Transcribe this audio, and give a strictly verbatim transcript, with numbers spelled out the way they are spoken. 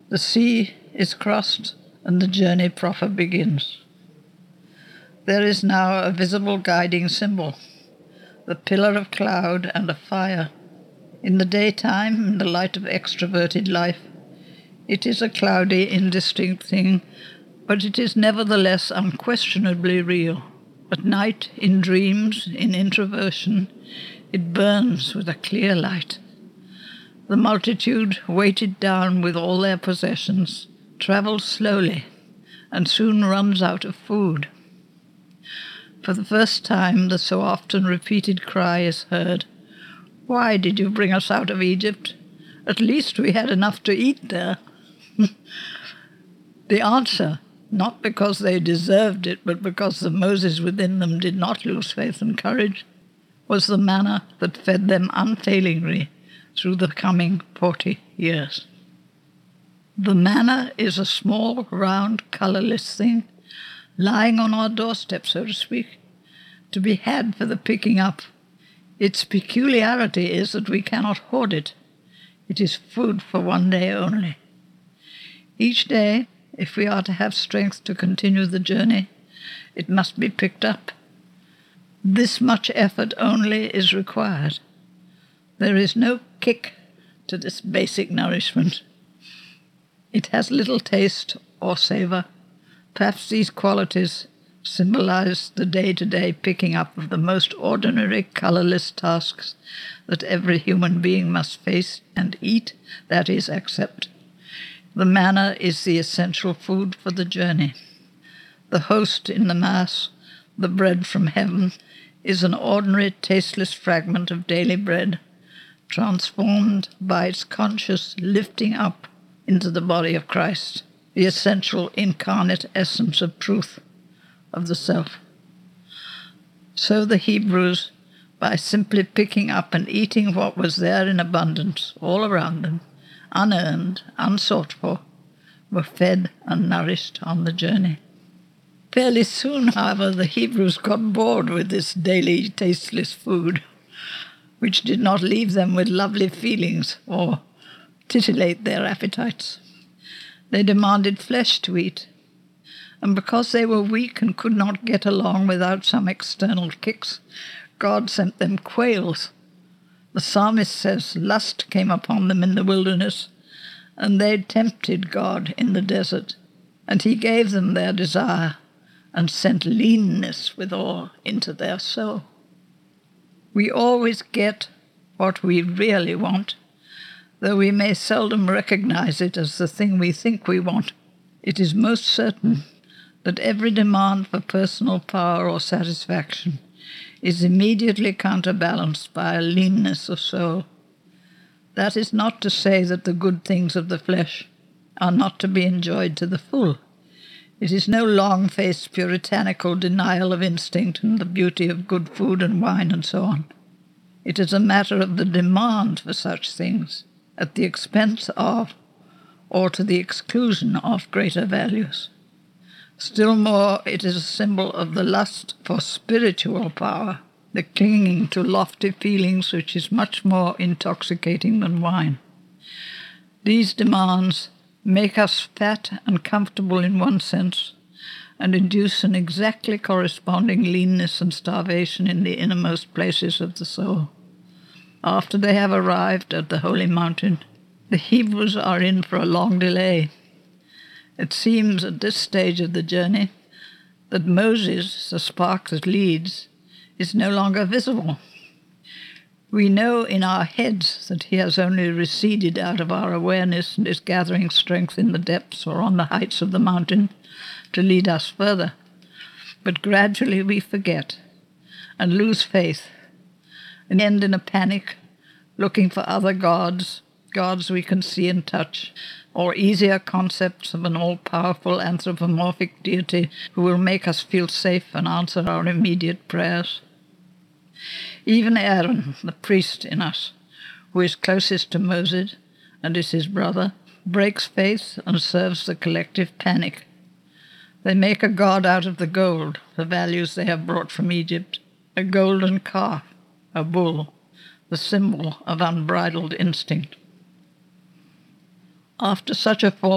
The sea is crossed and the journey proper begins. There is now a visible guiding symbol, the pillar of cloud and of fire. In the daytime, in the light of extroverted life, it is a cloudy, indistinct thing, but it is nevertheless unquestionably real. At night, in dreams, in introversion, it burns with a clear light. The multitude, weighted down with all their possessions, travels slowly and soon runs out of food. For the first time, the so often repeated cry is heard, "Why did you bring us out of Egypt? At least we had enough to eat there." The answer, not because they deserved it, but because the Moses within them did not lose faith and courage, was the manna that fed them unfailingly through the coming forty years. The manna is a small, round, colourless thing, lying on our doorstep, so to speak, to be had for the picking up. Its peculiarity is that we cannot hoard it. It is food for one day only. Each day, if we are to have strength to continue the journey, it must be picked up. This much effort only is required. There is no kick to this basic nourishment. It has little taste or savour. Perhaps these qualities symbolize the day-to-day picking up of the most ordinary, colourless tasks that every human being must face and eat, that is, accept. The manna is the essential food for the journey. The host in the Mass, the bread from heaven, is an ordinary, tasteless fragment of daily bread, transformed by its conscious lifting up into the body of Christ, the essential incarnate essence of truth, of the self. So the Hebrews, by simply picking up and eating what was there in abundance all around them, unearned, unsought for, were fed and nourished on the journey. Fairly soon, however, the Hebrews got bored with this daily tasteless food, which did not leave them with lovely feelings or titillate their appetites. They demanded flesh to eat, and because they were weak and could not get along without some external kicks, God sent them quails. The psalmist says, "Lust came upon them in the wilderness, and they tempted God in the desert, and he gave them their desire, and sent leanness withal into their soul." We always get what we really want, though we may seldom recognize it as the thing we think we want. It is most certain that every demand for personal power or satisfaction is immediately counterbalanced by a leanness of soul. That is not to say that the good things of the flesh are not to be enjoyed to the full. It is no long-faced puritanical denial of instinct and the beauty of good food and wine and so on. It is a matter of the demand for such things at the expense of or to the exclusion of greater values. Still more, it is a symbol of the lust for spiritual power, the clinging to lofty feelings which is much more intoxicating than wine. These demands make us fat and comfortable in one sense, and induce an exactly corresponding leanness and starvation in the innermost places of the soul. After they have arrived at the holy mountain, the Hebrews are in for a long delay. It seems at this stage of the journey that Moses, the spark that leads, is no longer visible. We know in our heads that he has only receded out of our awareness and is gathering strength in the depths or on the heights of the mountain to lead us further. But gradually we forget and lose faith and end in a panic, looking for other gods, gods we can see and touch, or easier concepts of an all-powerful anthropomorphic deity who will make us feel safe and answer our immediate prayers. Even Aaron, the priest in us, who is closest to Moses and is his brother, breaks faith and serves the collective panic. They make a god out of the gold, the values they have brought from Egypt, a golden calf, a bull, the symbol of unbridled instinct. After such a form